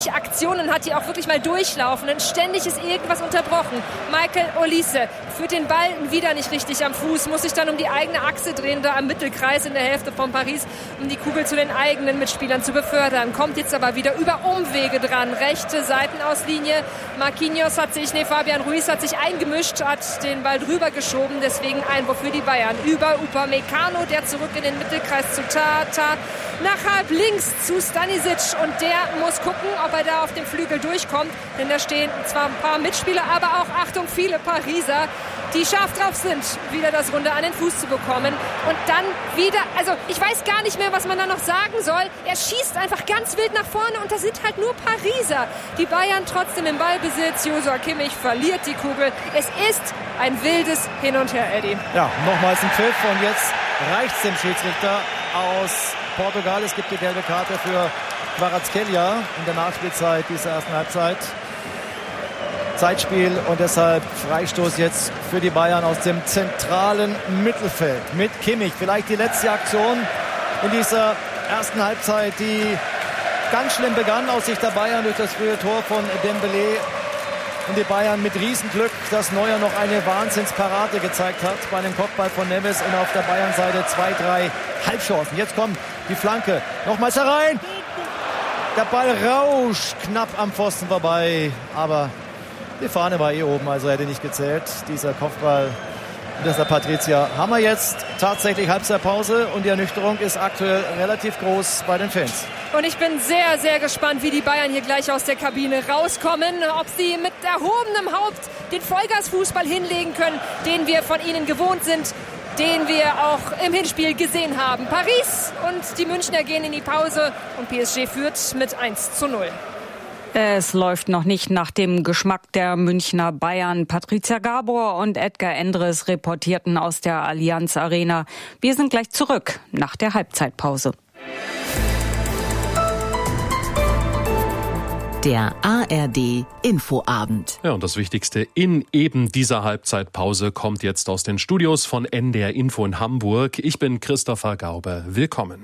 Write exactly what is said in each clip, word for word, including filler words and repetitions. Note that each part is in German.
Aktionen hat, die auch wirklich mal durchlaufen. Und ständig ist irgendwas unterbrochen. Michael Olise führt den Ball wieder nicht richtig am Fuß, muss sich dann um die eigene Achse drehen, da am Mittelkreis in der Hälfte von Paris, um die Kugel zu den eigenen Mitspielern zu befördern. Kommt jetzt aber wieder über Umwege dran. Rechte Seitenauslinie. Marquinhos hat sich, nee, Fabian Ruiz hat sich eingemischt, hat den Ball drüber geschoben. Deswegen Einwurf für die Bayern. Über Upamecano, der zurück in den Mittelkreis zu Tata. Nach halb links zu Stanisic. Und der muss gucken, ob er da auf dem Flügel durchkommt. Denn da stehen zwar ein paar Mitspieler, aber auch, Achtung, viele Pariser, die scharf drauf sind, wieder das Runde an den Fuß zu bekommen. Und dann wieder, also ich weiß gar nicht mehr, was man da noch sagen soll. Er schießt einfach ganz wild nach vorne und da sind halt nur Pariser. Die Bayern trotzdem im Ballbesitz. Joshua Kimmich verliert die Kugel. Es ist ein wildes Hin und Her, Eddie. Ja, nochmals ein Pfiff und jetzt reicht's dem Schiedsrichter aus Portugal. Es gibt die gelbe Karte für Kvaratskhelia in der Nachspielzeit dieser ersten Halbzeit. Zeitspiel und deshalb Freistoß jetzt für die Bayern aus dem zentralen Mittelfeld mit Kimmich. Vielleicht die letzte Aktion in dieser ersten Halbzeit, die ganz schlimm begann aus Sicht der Bayern durch das frühe Tor von Dembélé. Und die Bayern mit Riesenglück, dass Neuer noch eine Wahnsinnsparade gezeigt hat bei einem Kopfball von Neves und auf der Bayernseite zwei, drei Halbchancen. Jetzt kommt die Flanke. Nochmals herein. Der Ball rauscht knapp am Pfosten vorbei. Aber die Fahne war eh oben, also hätte nicht gezählt. Dieser Kopfball. Und deshalb, Patricia, haben wir jetzt tatsächlich Halbzeitpause und die Ernüchterung ist aktuell relativ groß bei den Fans. Und ich bin sehr, sehr gespannt, wie die Bayern hier gleich aus der Kabine rauskommen. Ob sie mit erhobenem Haupt den Vollgasfußball hinlegen können, den wir von ihnen gewohnt sind, den wir auch im Hinspiel gesehen haben. Paris und die Münchner gehen in die Pause und P S G führt mit eins zu null. Es läuft noch nicht nach dem Geschmack der Münchner Bayern. Patricia Gabor und Edgar Endres reportierten aus der Allianz Arena. Wir sind gleich zurück nach der Halbzeitpause. Der A R D Infoabend. Ja, und das Wichtigste in eben dieser Halbzeitpause kommt jetzt aus den Studios von N D R Info in Hamburg. Ich bin Christopher Gaube. Willkommen.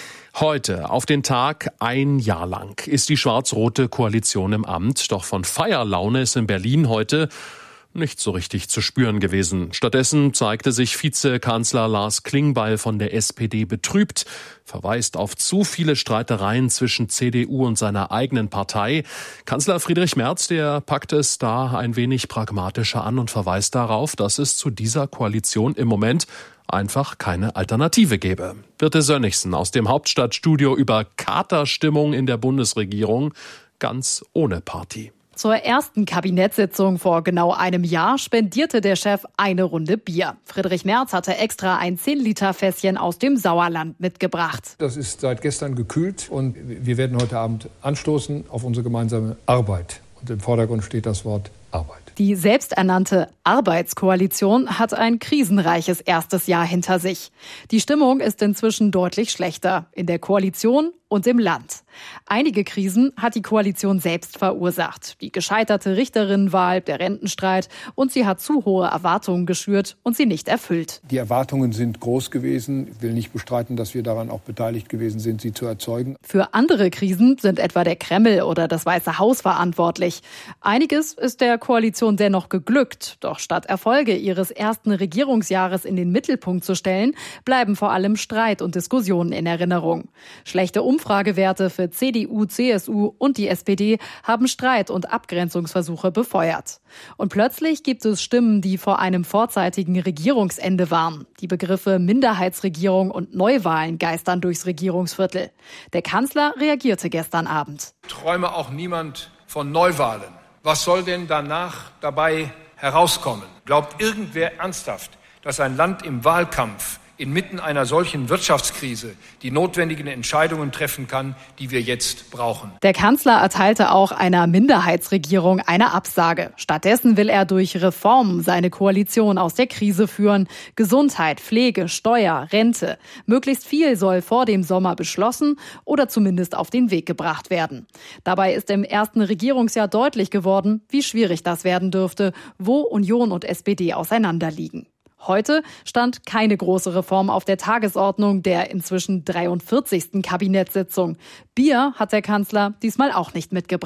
Heute, auf den Tag ein Jahr lang, ist die schwarz-rote Koalition im Amt. Doch von Feierlaune ist in Berlin heute nicht so richtig zu spüren gewesen. Stattdessen zeigte sich Vizekanzler Lars Klingbeil von der S P D betrübt, verweist auf zu viele Streitereien zwischen C D U und seiner eigenen Partei. Kanzler Friedrich Merz, der packt es da ein wenig pragmatischer an und verweist darauf, dass es zu dieser Koalition im Moment einfach keine Alternative gäbe. Birte Sönnigsen aus dem Hauptstadtstudio über Katerstimmung in der Bundesregierung, ganz ohne Party. Zur ersten Kabinettssitzung vor genau einem Jahr spendierte der Chef eine Runde Bier. Friedrich Merz hatte extra ein zehn Liter Fässchen aus dem Sauerland mitgebracht. Das ist seit gestern gekühlt und wir werden heute Abend anstoßen auf unsere gemeinsame Arbeit. Und im Vordergrund steht das Wort Arbeit. Die selbsternannte Arbeitskoalition hat ein krisenreiches erstes Jahr hinter sich. Die Stimmung ist inzwischen deutlich schlechter in der Koalition und im Land. Einige Krisen hat die Koalition selbst verursacht. Die gescheiterte Richterinnenwahl, der Rentenstreit, und sie hat zu hohe Erwartungen geschürt und sie nicht erfüllt. Die Erwartungen sind groß gewesen. Ich will nicht bestreiten, dass wir daran auch beteiligt gewesen sind, sie zu erzeugen. Für andere Krisen sind etwa der Kreml oder das Weiße Haus verantwortlich. Einiges ist der Koalition dennoch geglückt. Doch statt Erfolge ihres ersten Regierungsjahres in den Mittelpunkt zu stellen, bleiben vor allem Streit und Diskussionen in Erinnerung. Schlechte Umfragewerte für C D U, C S U und die S P D haben Streit und Abgrenzungsversuche befeuert. Und plötzlich gibt es Stimmen, die vor einem vorzeitigen Regierungsende warnen. Die Begriffe Minderheitsregierung und Neuwahlen geistern durchs Regierungsviertel. Der Kanzler reagierte gestern Abend. Träume auch niemand von Neuwahlen. Was soll denn danach dabei herauskommen? Glaubt irgendwer ernsthaft, dass ein Land im Wahlkampf inmitten einer solchen Wirtschaftskrise die notwendigen Entscheidungen treffen kann, die wir jetzt brauchen? Der Kanzler erteilte auch einer Minderheitsregierung eine Absage. Stattdessen will er durch Reformen seine Koalition aus der Krise führen. Gesundheit, Pflege, Steuer, Rente. Möglichst viel soll vor dem Sommer beschlossen oder zumindest auf den Weg gebracht werden. Dabei ist im ersten Regierungsjahr deutlich geworden, wie schwierig das werden dürfte, wo Union und S P D auseinanderliegen. Heute stand keine große Reform auf der Tagesordnung der inzwischen dreiundvierzigsten Kabinettssitzung. Bier hat der Kanzler diesmal auch nicht mitgebracht.